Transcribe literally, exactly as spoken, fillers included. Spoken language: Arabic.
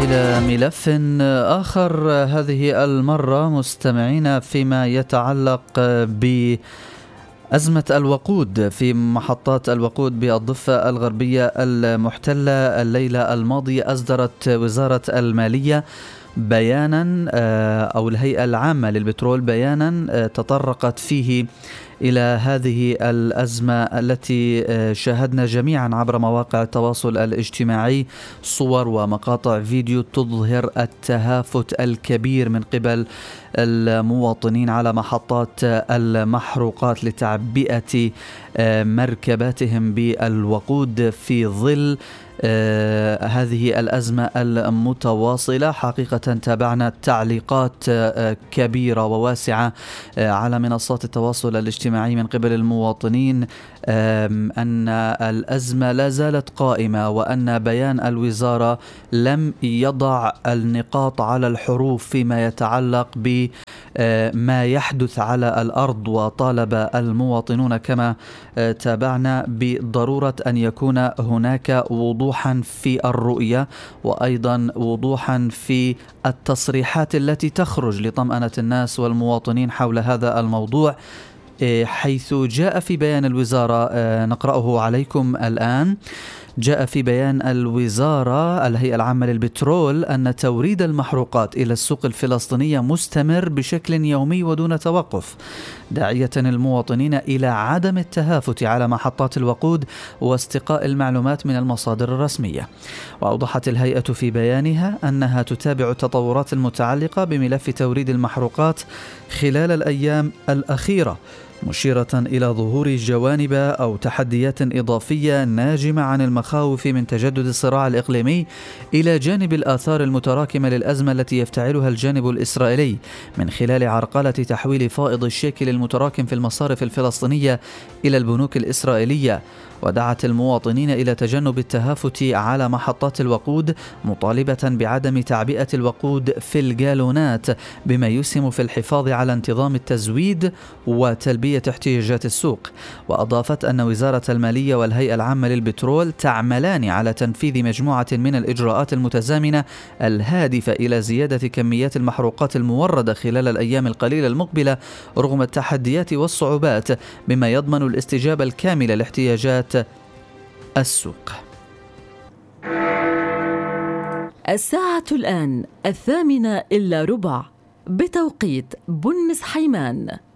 إلى ملف آخر هذه المرة مستمعين فيما يتعلق بأزمة الوقود في محطات الوقود بالضفة الغربية المحتلة. الليلة الماضية أصدرت وزارة المالية بيانا أو الهيئة العامة للبترول بيانا تطرقت فيه إلى هذه الأزمة التي شاهدنا جميعا عبر مواقع التواصل الاجتماعي صور ومقاطع فيديو تظهر التهافت الكبير من قبل المواطنين على محطات المحروقات لتعبئة مركباتهم بالوقود في ظل آه هذه الأزمة المتواصلة. حقيقة تابعنا تعليقات آه كبيرة وواسعة آه على منصات التواصل الاجتماعي من قبل المواطنين آه أن الأزمة لا زالت قائمة، وأن بيان الوزارة لم يضع النقاط على الحروف فيما يتعلق بما يحدث على الأرض. وطالب المواطنون كما تابعنا بضرورة أن يكون هناك وضوحا في الرؤية، وأيضا وضوحا في التصريحات التي تخرج لطمأنة الناس والمواطنين حول هذا الموضوع، حيث جاء في بيان الوزارة نقرأه عليكم الآن. جاء في بيان الوزارة الهيئة العامة للبترول أن توريد المحروقات إلى السوق الفلسطينية مستمر بشكل يومي ودون توقف، داعية المواطنين إلى عدم التهافت على محطات الوقود واستقاء المعلومات من المصادر الرسمية. وأوضحت الهيئة في بيانها أنها تتابع التطورات المتعلقة بملف توريد المحروقات خلال الأيام الأخيرة، مشيرة إلى ظهور جوانب أو تحديات إضافية ناجمة عن المخاوف من تجدد الصراع الإقليمي، إلى جانب الآثار المتراكمة للأزمة التي يفتعلها الجانب الإسرائيلي من خلال عرقلة تحويل فائض الشيكل المتراكم في المصارف الفلسطينية إلى البنوك الإسرائيلية. ودعت المواطنين إلى تجنب التهافت على محطات الوقود، مطالبة بعدم تعبئة الوقود في الجالونات بما يسهم في الحفاظ على انتظام التزويد وتلبية احتياجات السوق. وأضافت أن وزارة المالية والهيئة العامة للبترول تعملان على تنفيذ مجموعة من الإجراءات المتزامنة الهادفة إلى زيادة كميات المحروقات الموردة خلال الأيام القليلة المقبلة رغم التحديات والصعوبات، بما يضمن الاستجابة الكاملة لاحتياجات السوق. الساعة الآن الثامنة إلا ربع بتوقيت بن مسحيمان.